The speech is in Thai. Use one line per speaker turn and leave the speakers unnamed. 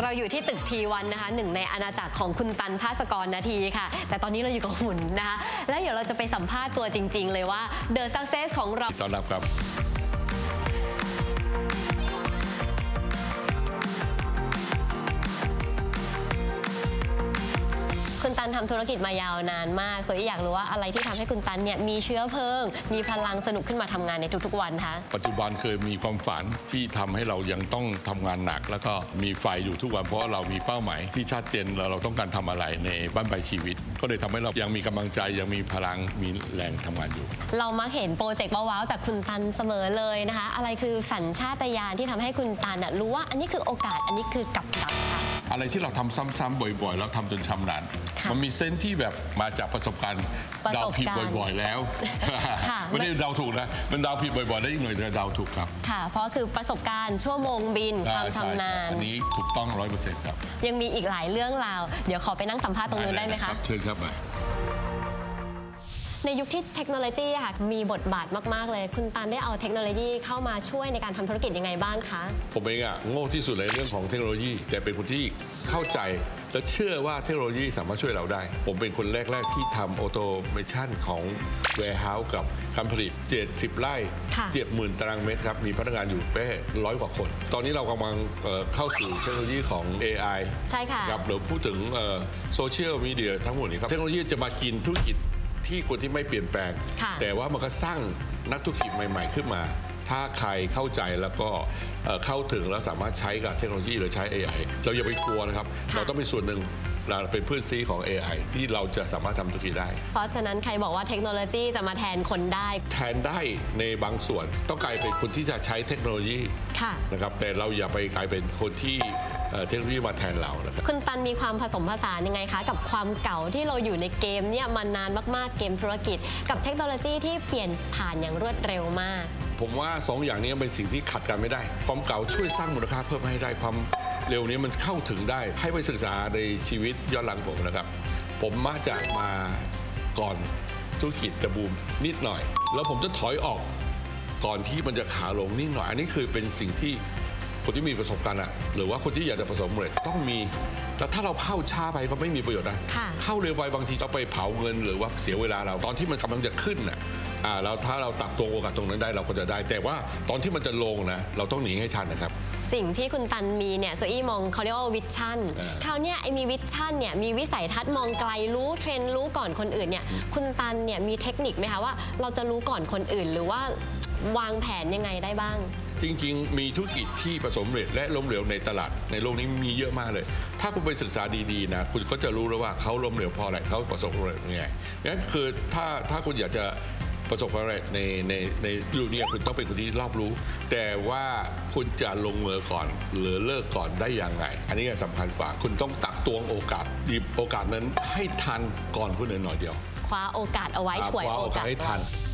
เราอยู่ที่ตึกทีวันนะคะหนึ่งในอาณาจักรของคุณตันภาสกรนาทีค่ะแต่ตอนนี้เราอยู่กับหุ่นนะคะแล้วเดี๋ยวเราจะไปสัมภาษณ์ตัวจริงๆเลยว่า The Success ของเรา
ต้อนรับครับ
คุณตันทำธุรกิจมายาวนานมากโซอี้อยากรู้ว่าอะไรที่ทำให้คุณตันเนี่ยมีเชื้อเพลิงมีพลังสนุกขึ้นมาทำงานในทุกๆวันคะ
ปัจจุบันเคยมีความฝันที่ทำให้เรายังต้องทำงานหนักแล้วก็มีไฟอยู่ทุกวันเพราะเรามีเป้าหมายที่ชัดเจนเราต้องการทำอะไรในบ้านปลายชีวิตก็เลยทำให้เรายังมีกำลังใจยังมีพลังมีแรงทำงานอยู่
เรามักเห็นโปรเจกต์ว้าวๆจากคุณตันเสมอเลยนะคะอะไรคือสัญชาตญาณที่ทำให้คุณตันรู้ว่าอันนี้คือโอกาสอันนี้คือกับดักค่ะ
อะไรที่เราทำซ้ำๆบ่อยๆแล้วทำจนชำนาญมันมีเส้นที่แบบมาจากประสบการณ์เดาผิดบ่อยๆแล้วไม่ได้เดาถูกนะมันเดาผิดบ่อยๆได้อีกหน่อยจะเดาถูกครับ
ค่ะเพราะคือประสบการณ์ชั่วโมงบินความชำนาญ
อันนี้ถูกต้อง 100% ครับ
ยังมีอีกหลายเรื่องราวเดี๋ยวขอไปนั่งสัมภาษณ์ตรงนู้นได้ไหมคะ
เชิญครับ
ในยุคที่เทคโนโลยีค่ะมีบทบาทมากๆเลยคุณตันได้เอาเทคโนโลยีเข้ามาช่วยในการทำธุรกิจยังไงบ้างคะ
ผมเองโง่ที่สุดในเรื่องของเทคโนโลยีแต่เป็นคนที่เข้าใจและเชื่อว่าเทคโนโลยีสามารถช่วยเราได้ผมเป็นคนแรกๆที่ทำออโตเมชันของ warehouse กับการผลิต70 ไร่ 70,000 ตารางเมตรครับมีพนักงานอยู่แค่100 กว่าคนตอนนี้เรากำลังเข้าสู่เทคโนโลยีของ AI
ใช่ค่ะ
ครับเราพูดถึงโซเชียลมีเดียทั้งหมดนี้ครับเทคโนโลยีจะมากินธุรกิจที่คนที่ไม่เปลี่ยนแปลงแต่ว่ามันก็สร้างนักธุรกิจใหม่ๆขึ้นมาถ้าใครเข้าใจแล้วก็เข้าถึงแล้วสามารถใช้กับเทคโนโลยีหรือใช้ AI เราอย่าไปกลัวนะครับเราต้องเป็นส่วนหนึ่งเราเป็นเพื่อนซีของ AI ที่เราจะสามารถทำธุรกิจได้
เพราะฉะนั้นใครบอกว่าเทคโนโลยีจะมาแทนคนได้
แทนได้ในบางส่วนต้องกลายเป็นคนที่จะใช้เทคโนโลยีนะครับแต่เราอย่าไปกลายเป็นคนที่เทคโนโลยีมาแทนเรานะครับ
คุณตันมีความผสมผสานยังไงคะกับความเก่าที่เราอยู่ในเกมเนี่ยมานานมากๆเกมธุรกิจกับเทคโนโลยีที่เปลี่ยนผ่านอย่างรวดเร็วมาก
ผมว่า2 อย่างนี้เป็นสิ่งที่ขัดกันไม่ได้ความเก่าช่วยสร้างมูลค่าเพิ่มให้ได้ความเร็วนี้มันเข้าถึงได้ให้ไปศึกษาในชีวิตย้อนหลังผมนะครับผมมาจากมาก่อนธุรกิจจะบูมนิดหน่อยแล้วผมจะถอยออกก่อนที่มันจะขาลงนิดหน่อยอันนี้คือเป็นสิ่งที่คนที่มีประสบการณ์หรือว่าคนที่อยากจะประสบความสำเร็จต้องมีแต่ถ้าเราเข้าช้าไปก็ไม่มีประโยชน์นะเข้าเร็วไปบางทีต้องไปเผาเงินหรือว่าเสียเวลาเราตอนที่มันกำลังจะขึ้นแล้วถ้าเราตักตวงโอกาสตรงนั้นได้เราก็จะได้แต่ว่าตอนที่มันจะลงนะเราต้องหนีให้ทันนะครับ
สิ่งที่คุณตันมีเนี่ยโซอี้มองเขาเรียกว่าวิชั่นคราวนี้มีวิชั่นเนี่ยมีวิสัยทัศน์มองไกลรู้เทรนด์รู้ก่อนคนอื่นเนี่ยคุณตันเนี่ยมีเทคนิคไหมคะว่าเราจะรู้ก่อนคนอื่นหรือว่าวางแผนยังไงได้บ้าง
จริงๆมีธุรกิจที่ประสบความสำเร็จและล้มเหลวในตลาดในโลกนี้มีเยอะมากเลยถ้าคุณไปศึกษาดีๆนะคุณก็จะรู้แล้วว่าเขาล้มเหลวเพราะอะไรเขาประสบความสำเร็จยังไงงั้นคือถ้าคุณอยากจะประสบความสำเร็จในยุคนี้คุณต้องเป็นคนที่รอบรู้แต่ว่าคุณจะลงมือก่อนหรือเลิกก่อนได้ยังไงอันนี้สำคัญกว่าคุณต้องตักตวงโอกาสหยิบโอกาสนั้นให้ทันก่อนคนอื่นหน่อยเดียว
คว้าโอกาสเอาไว้ช่วยโอกาส
ให้ทัน